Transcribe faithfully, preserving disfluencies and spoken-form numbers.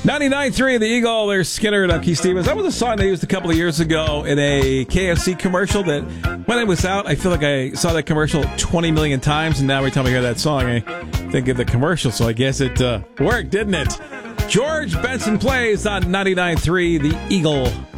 ninety-nine point three, The Eagle, there's Skinner and Keith Stevens. That was a song they used a couple of years ago in a K F C commercial that, when it was out, I feel like I saw that commercial twenty million times, and now every time I hear that song, I think of the commercial, so I guess it uh, worked, didn't it? George Benson Plays on ninety-nine point three, The Eagle.